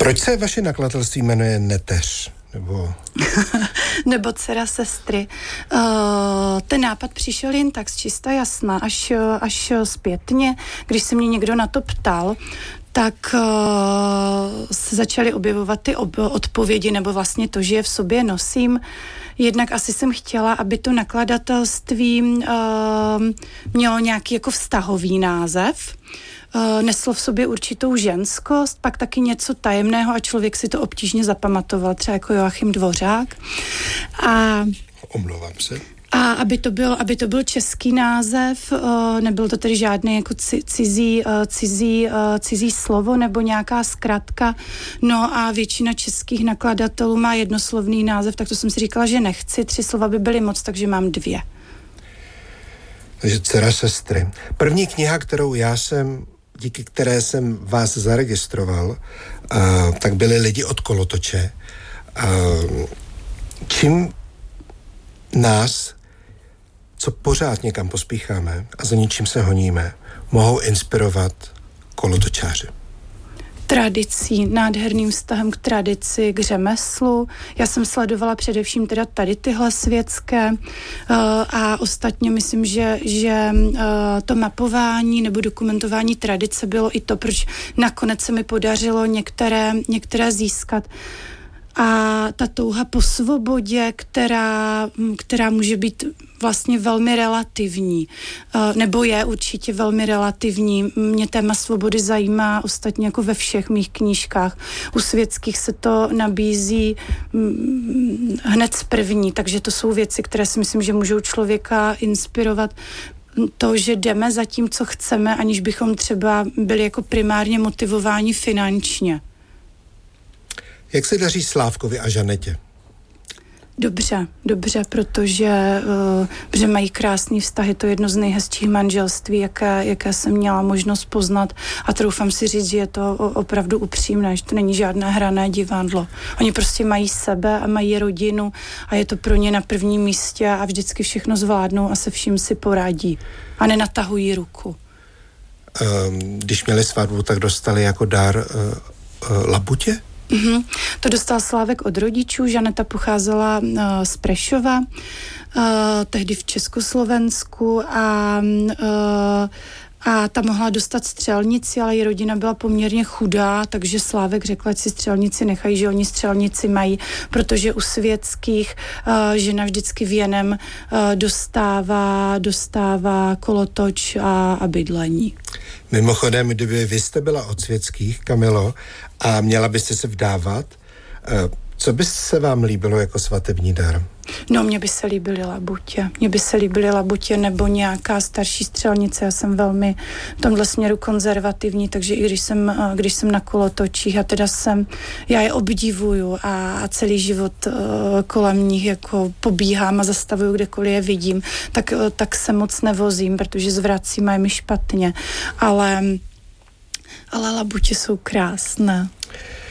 Proč se vaše nakladatelství jmenuje Neteř? Nebo Dcera sestry. Ten nápad přišel jen tak z čista jasna, až zpětně, když se mě někdo na to ptal, tak se začaly objevovat ty odpovědi, nebo vlastně to, že je v sobě nosím. Jednak asi jsem chtěla, aby to nakladatelství mělo nějaký jako vztahový název, neslo v sobě určitou ženskost, pak taky něco tajemného a člověk si to obtížně zapamatoval, třeba jako Joachim Dvořák. Omlouvám se. A aby to byl český název, nebyl to tedy žádný jako cizí slovo nebo nějaká zkratka. No a většina českých nakladatelů má jednoslovný název, tak to jsem si říkala, že nechci. 3 slova by byly moc, takže mám 2. Takže Dcera sestry. První kniha, díky které jsem vás zaregistroval, tak byly Lidi od kolotoče. Čím nás, co pořád někam pospícháme a za ničím se honíme, mohou inspirovat kolotočáři? Tradicí, nádherným vztahem k tradici, k řemeslu. Já jsem sledovala především teda tady tyhle světské a ostatně myslím, že to mapování nebo dokumentování tradice bylo i to, proč nakonec se mi podařilo některé získat. A ta touha po svobodě, která může být vlastně velmi relativní, nebo je určitě velmi relativní. Mě téma svobody zajímá ostatně jako ve všech mých knížkách. U světských se to nabízí hned z první, takže to jsou věci, které si myslím, že můžou člověka inspirovat. To, že jdeme za tím, co chceme, aniž bychom třeba byli jako primárně motivováni finančně. Jak se daří Slávkovi a Žanetě? Dobře, protože mají krásný vztahy, to je jedno z nejhezčích manželství, jaké jsem měla možnost poznat a troufám si říct, že je to opravdu upřímné, že to není žádné hrané divadlo. Oni prostě mají sebe a mají rodinu a je to pro ně na prvním místě a vždycky všechno zvládnou a se vším si poradí a nenatahují ruku. Když měli svatbu, tak dostali jako dár labutě? Mm-hmm. To dostal Slávek od rodičů, Žaneta pocházela z Prešova, tehdy v Československu a ta mohla dostat střelnici, ale její rodina byla poměrně chudá, takže Slávek řekl, ať si střelnici nechají, že oni střelnici mají, protože u světských žena vždycky věnem dostává kolotoč a bydlení. Mimochodem, kdyby vy jste byla od světských, Kamilo, a měla byste se vdávat, co by se vám líbilo jako svatební dar? No, mně by se líbily labutě nebo nějaká starší střelnice. Já jsem velmi v tomhle směru konzervativní, takže i když jsem na kolotočích a teda já je obdivuju a celý život kolem nich jako pobíhám a zastavuju, kdekoliv je vidím, tak se moc nevozím, protože zvracím a je mi špatně. Ale labutě jsou krásné.